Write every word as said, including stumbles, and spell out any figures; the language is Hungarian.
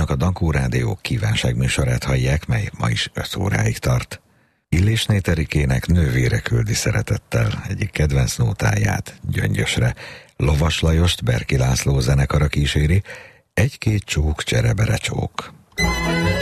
Önök a Dankó Rádió kívánságműsorát hallják, mely ma is öt óráig tart. Illésné Terikének nővére küldi szeretettel egyik kedvenc nótáját, Gyöngyösre. Lovas Lajost Berki László zenekara kíséri, Egy-két csók, cserebere csók.